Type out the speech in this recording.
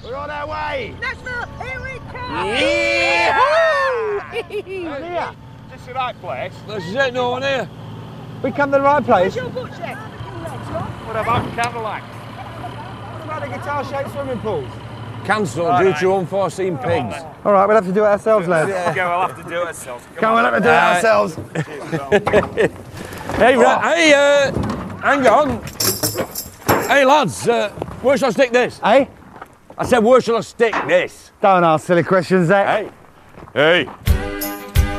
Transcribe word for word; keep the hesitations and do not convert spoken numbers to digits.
We're on our way. Nashville, here we come. Yeah. Here. Is this the right place? This is it, no one here. We come to the right place. Where's your boot check? What about Cadillac? What about the guitar-shaped swimming pools? Cancelled All due right. to unforeseen pigs. All right, we'll have to do it ourselves, lads. Yeah. Okay, we'll have to do it ourselves. Come, Come on, we'll have to do it ourselves. Hey, ra- hey, uh, hang on. Hey, lads, uh, where shall I stick this? Hey? I said, where shall I stick this? Don't ask silly questions, Zach. Hey. Hey.